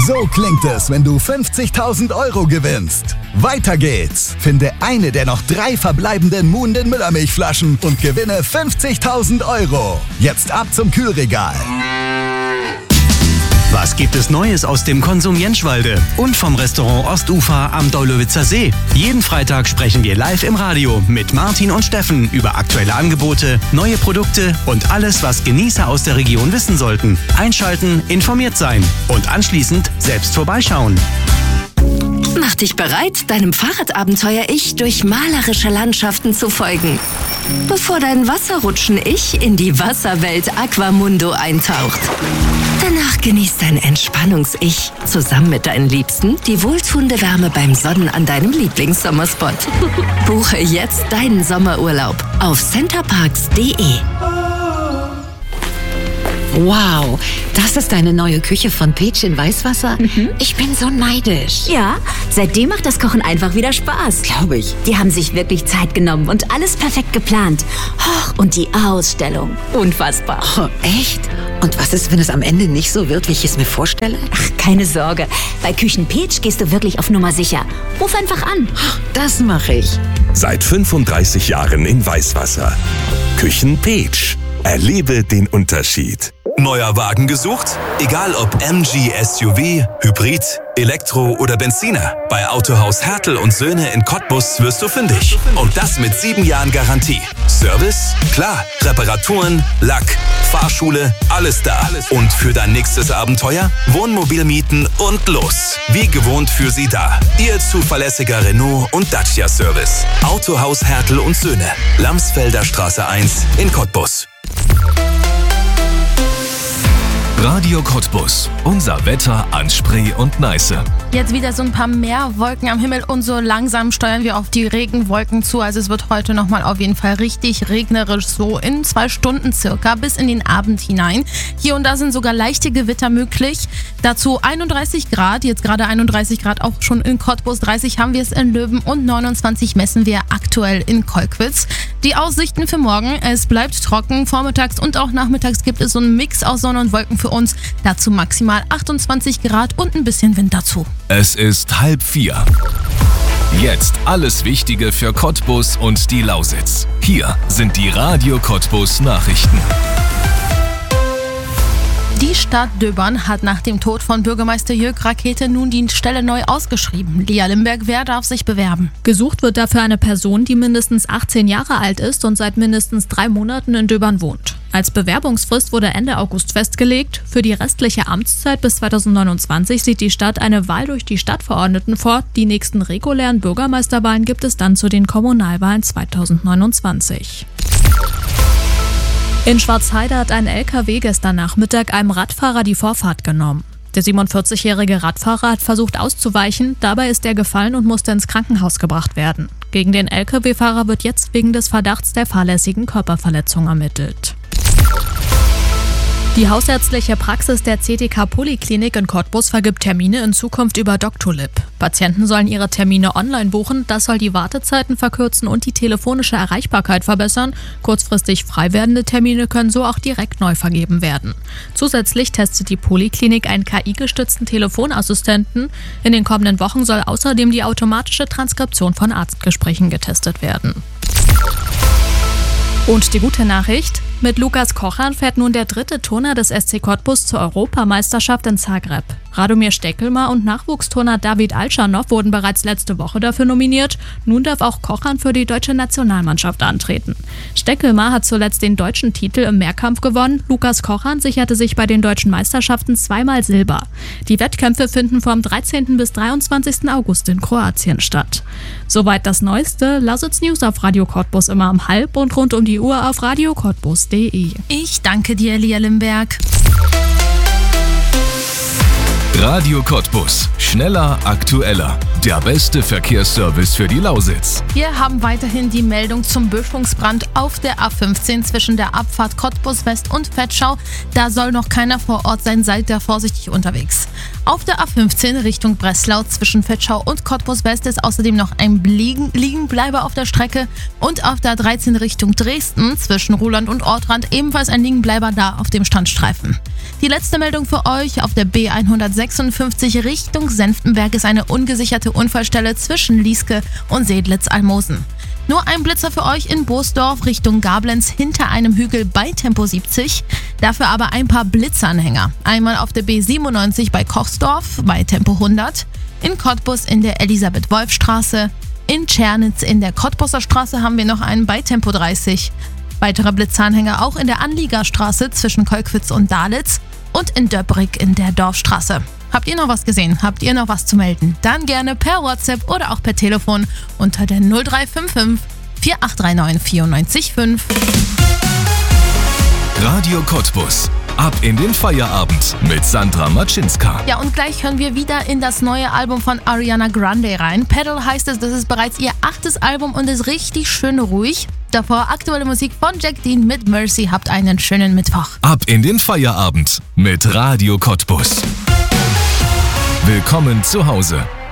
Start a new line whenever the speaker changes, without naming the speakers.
So klingt es, wenn du 50.000 € gewinnst. Weiter geht's. Finde eine der noch 3 verbleibenden Muhnden Müllermilchflaschen und gewinne 50.000 €. Jetzt ab zum Kühlregal.
Was gibt es Neues aus dem Konsum Jentschwalde und vom Restaurant Ostufer am Daulowitzer See? Jeden Freitag sprechen wir live im Radio mit Martin und Steffen über aktuelle Angebote, neue Produkte und alles, was Genießer aus der Region wissen sollten. Einschalten, informiert sein und anschließend selbst vorbeischauen.
Mach dich bereit, deinem Fahrradabenteuer-Ich durch malerische Landschaften zu folgen. Bevor dein Wasserrutschen-Ich in die Wasserwelt Aquamundo eintaucht. Danach genießt dein Entspannungs-Ich zusammen mit deinen Liebsten die wohltuende Wärme beim Sonnen an deinem Lieblingssommerspot. Buche jetzt deinen Sommerurlaub auf centerparks.de.
Wow, das ist deine neue Küche von Peach in Weißwasser? Ich bin so neidisch.
Ja, seitdem macht das Kochen einfach wieder Spaß.
Glaube ich.
Die haben sich wirklich Zeit genommen und alles perfekt geplant. Und die Ausstellung. Unfassbar.
Oh, echt? Und was ist, wenn es am Ende nicht so wird, wie ich es mir vorstelle?
Ach, keine Sorge. Bei Küchen Peach gehst du wirklich auf Nummer sicher. Ruf einfach an.
Das mache ich.
Seit 35 Jahren in Weißwasser. Küchen Peach. Erlebe den Unterschied. Neuer Wagen gesucht? Egal ob MG, SUV, Hybrid, Elektro oder Benziner. Bei Autohaus Hertel und Söhne in Cottbus wirst du fündig. Und das mit 7 Jahren Garantie. Service? Klar. Reparaturen, Lack, Fahrschule, alles da. Und für dein nächstes Abenteuer? Wohnmobil mieten und los. Wie gewohnt für Sie da. Ihr zuverlässiger Renault und Dacia Service. Autohaus Hertel und Söhne. Lamsfelder Straße 1 in Cottbus.
Radio Cottbus. Unser Wetter an Spree und Neiße.
Jetzt wieder so ein paar mehr Wolken am Himmel und so langsam steuern wir auf die Regenwolken zu. Also es wird heute nochmal auf jeden Fall richtig regnerisch, so in 2 Stunden circa bis in den Abend hinein. Hier und da sind sogar leichte Gewitter möglich. Dazu 31 Grad, jetzt gerade 31 Grad auch schon in Cottbus, 30 haben wir es in Löwen und 29 messen wir aktuell in Kolkwitz. Die Aussichten für morgen, es bleibt trocken, vormittags und auch nachmittags gibt es so einen Mix aus Sonne und Wolken für uns. Dazu maximal 28 Grad und ein bisschen Wind dazu.
Es ist 3:30. Jetzt alles Wichtige für Cottbus und die Lausitz. Hier sind die Radio Cottbus Nachrichten.
Die Stadt Döbern hat nach dem Tod von Bürgermeister Jörg Rakete nun die Stelle neu ausgeschrieben. Lia Limberg, wer darf sich bewerben?
Gesucht wird dafür eine Person, die mindestens 18 Jahre alt ist und seit mindestens 3 Monaten in Döbern wohnt. Als Bewerbungsfrist wurde Ende August festgelegt. Für die restliche Amtszeit bis 2029 sieht die Stadt eine Wahl durch die Stadtverordneten vor. Die nächsten regulären Bürgermeisterwahlen gibt es dann zu den Kommunalwahlen 2029. In Schwarzheide hat ein LKW gestern Nachmittag einem Radfahrer die Vorfahrt genommen. Der 47-jährige Radfahrer hat versucht auszuweichen, dabei ist er gefallen und musste ins Krankenhaus gebracht werden. Gegen den LKW-Fahrer wird jetzt wegen des Verdachts der fahrlässigen Körperverletzung ermittelt. Die hausärztliche Praxis der CTK Poliklinik in Cottbus vergibt Termine in Zukunft über Doctolib. Patienten sollen ihre Termine online buchen, das soll die Wartezeiten verkürzen und die telefonische Erreichbarkeit verbessern. Kurzfristig frei werdende Termine können so auch direkt neu vergeben werden. Zusätzlich testet die Poliklinik einen KI-gestützten Telefonassistenten. In den kommenden Wochen soll außerdem die automatische Transkription von Arztgesprächen getestet werden. Und die gute Nachricht: Mit Lukas Kochan fährt nun der 3. Turner des SC Cottbus zur Europameisterschaft in Zagreb. Radomir Steckelmar und Nachwuchsturner David Alschanow wurden bereits letzte Woche dafür nominiert. Nun darf auch Kochan für die deutsche Nationalmannschaft antreten. Steckelmar hat zuletzt den deutschen Titel im Mehrkampf gewonnen. Lukas Kochan sicherte sich bei den deutschen Meisterschaften 2-mal Silber. Die Wettkämpfe finden vom 13. bis 23. August in Kroatien statt. Soweit das Neueste. Lausitz News auf Radio Cottbus immer um 12:30 und rund um die Uhr auf radiocottbus.de.
Ich danke dir, Lia Limberg.
Radio Cottbus. Schneller, aktueller. Der beste Verkehrsservice für die Lausitz.
Wir haben weiterhin die Meldung zum Böschungsbrand auf der A15 zwischen der Abfahrt Cottbus West und Vetschau. Da soll noch keiner vor Ort sein, seid da vorsichtig unterwegs. Auf der A15 Richtung Breslau zwischen Vetschau und Cottbus West ist außerdem noch ein Liegenbleiber auf der Strecke und auf der A13 Richtung Dresden zwischen Ruhland und Ortrand ebenfalls ein Liegenbleiber da auf dem Standstreifen. Die letzte Meldung für euch: Auf der B156 Richtung Senftenberg ist eine ungesicherte Unfallstelle zwischen Lieske und Seedlitz-Almosen. Nur ein Blitzer für euch in Boosdorf Richtung Gablenz hinter einem Hügel bei Tempo 70. Dafür aber ein paar Blitzanhänger. Einmal auf der B97 bei Kochsdorf bei Tempo 100, in Cottbus in der Elisabeth-Wolf-Straße, in Tschernitz in der Cottbusser Straße haben wir noch einen bei Tempo 30. Weitere Blitzanhänger auch in der Anliegerstraße zwischen Kolkwitz und Dalitz und in Döbrig in der Dorfstraße. Habt ihr noch was gesehen? Habt ihr noch was zu melden? Dann gerne per WhatsApp oder auch per Telefon unter der 0355 4839 94,5.
Radio Cottbus. Ab in den Feierabend mit Sandra Matschinska.
Ja, und gleich hören wir wieder in das neue Album von Ariana Grande rein. Pedal heißt es, das ist bereits ihr 8. Album und ist richtig schön ruhig. Davor aktuelle Musik von Jack Dean mit Mercy. Habt einen schönen Mittwoch.
Ab in den Feierabend mit Radio Cottbus. Willkommen zu Hause.